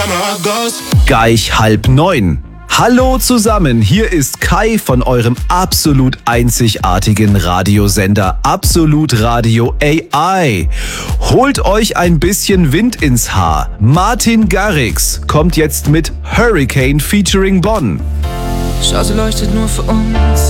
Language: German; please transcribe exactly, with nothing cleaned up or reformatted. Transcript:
Gleich halb neun. Hallo zusammen, hier ist Kai von eurem absolut einzigartigen Radiosender Absolut Radio A I. Holt euch ein bisschen Wind ins Haar. Martin Garrix kommt jetzt mit Hurricane featuring Bonn. Schau, sie leuchtet nur für uns.